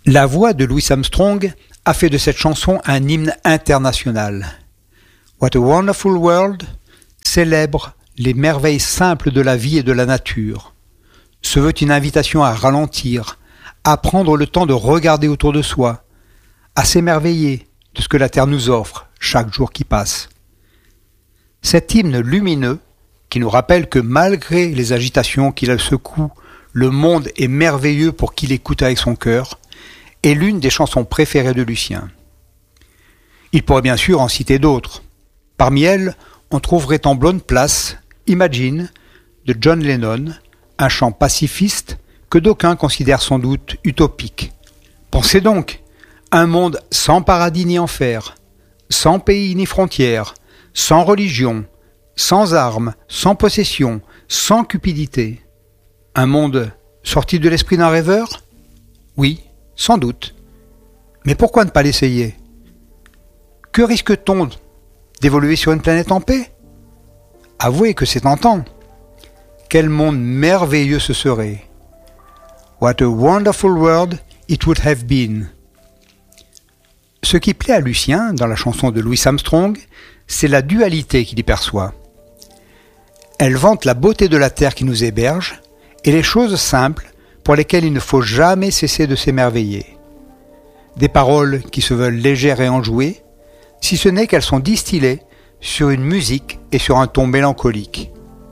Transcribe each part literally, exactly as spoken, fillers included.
La voix de Louis Armstrong a fait de cette chanson un hymne international. What a Wonderful World célèbre les merveilles simples de la vie et de la nature. Se veut une invitation à ralentir, à prendre le temps de regarder autour de soi, à s'émerveiller de ce que la Terre nous offre chaque jour qui passe. Cet hymne lumineux, qui nous rappelle que malgré les agitations qui la secouent, le monde est merveilleux pour qui l'écoute avec son cœur, est l'une des chansons préférées de Lucien. Il pourrait bien sûr en citer d'autres. Parmi elles, on trouverait en bonne place Imagine de John Lennon, un chant pacifiste que d'aucuns considèrent sans doute utopique. Pensez donc, un monde sans paradis ni enfer, sans pays ni frontières, sans religion, sans armes, sans possession, sans cupidité. Un monde sorti de l'esprit d'un rêveur ? Oui, sans doute. Mais pourquoi ne pas l'essayer ? Que risque-t-on d'évoluer sur une planète en paix ? Avouez que c'est tentant. Quel monde merveilleux ce serait. What a wonderful world it would have been. Ce qui plaît à Lucien, dans la chanson de Louis Armstrong, c'est la dualité qu'il y perçoit. Elle vante la beauté de la terre qui nous héberge et les choses simples pour lesquelles il ne faut jamais cesser de s'émerveiller. Des paroles qui se veulent légères et enjouées, si ce n'est qu'elles sont distillées sur une musique et sur un ton mélancolique.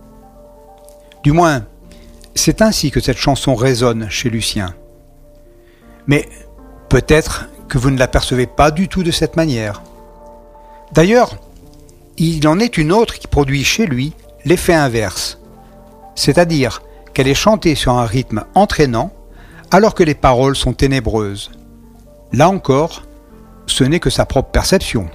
Du moins, c'est ainsi que cette chanson résonne chez Lucien. Mais peut-être que vous ne l'apercevez pas du tout de cette manière. D'ailleurs, il en est une autre qui produit chez lui l'effet inverse, c'est-à-dire qu'elle est chantée sur un rythme entraînant alors que les paroles sont ténébreuses. Là encore, ce n'est que sa propre perception.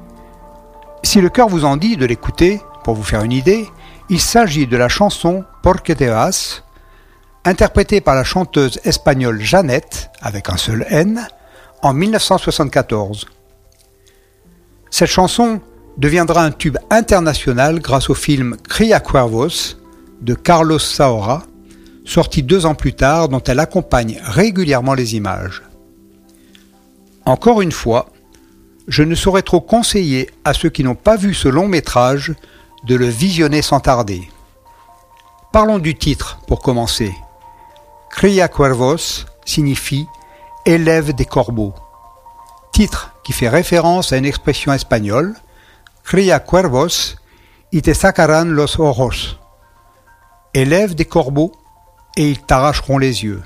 Si le cœur vous en dit de l'écouter, pour vous faire une idée, il s'agit de la chanson Por qué te vas, interprétée par la chanteuse espagnole Jeanette, avec un seul N, en mille neuf cent soixante-quatorze. Cette chanson deviendra un tube international grâce au film Cría Cuervos de Carlos Saura, sorti deux ans plus tard, dont elle accompagne régulièrement les images. Encore une fois, je ne saurais trop conseiller à ceux qui n'ont pas vu ce long métrage de le visionner sans tarder. Parlons du titre pour commencer. Cría Cuervos signifie « élève des corbeaux », titre qui fait référence à une expression espagnole « Cría cuervos y te sacarán los ojos », élève des corbeaux et ils t'arracheront les yeux.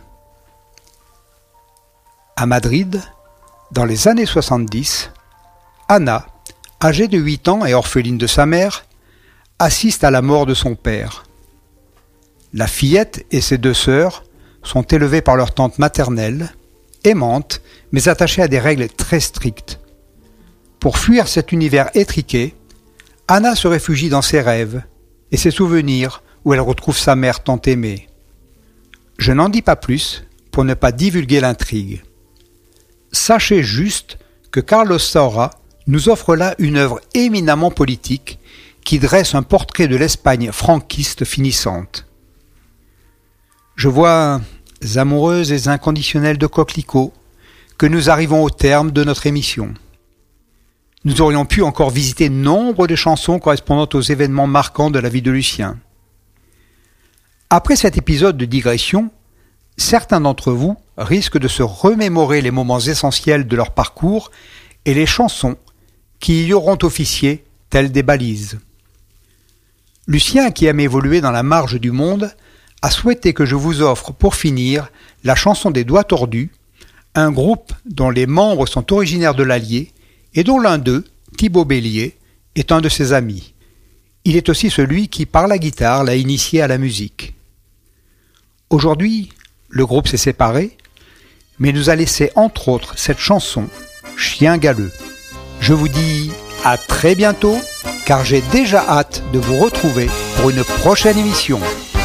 À Madrid, dans les années soixante-dix, Anna, âgée de huit ans et orpheline de sa mère, assiste à la mort de son père. La fillette et ses deux sœurs sont élevées par leur tante maternelle, aimante, mais attachée à des règles très strictes. Pour fuir cet univers étriqué, Anna se réfugie dans ses rêves et ses souvenirs où elle retrouve sa mère tant aimée. Je n'en dis pas plus pour ne pas divulguer l'intrigue. Sachez juste que Carlos Saura nous offre là une œuvre éminemment politique qui dresse un portrait de l'Espagne franquiste finissante. Je vois, amoureuses et inconditionnelles de coquelicots, que nous arrivons au terme de notre émission. Nous aurions pu encore visiter nombre de chansons correspondant aux événements marquants de la vie de Lucien. Après cet épisode de digression, certains d'entre vous risquent de se remémorer les moments essentiels de leur parcours et les chansons qui y auront officié telles des balises. Lucien, qui aime évoluer dans la marge du monde, a souhaité que je vous offre pour finir la chanson des Doigts Tordus, un groupe dont les membres sont originaires de l'Allier et dont l'un d'eux, Thibaut Bélier, est un de ses amis. Il est aussi celui qui, par la guitare, l'a initié à la musique. Aujourd'hui, le groupe s'est séparé, mais nous a laissé entre autres cette chanson « Chien galeux ». Je vous dis à très bientôt, car j'ai déjà hâte de vous retrouver pour une prochaine émission.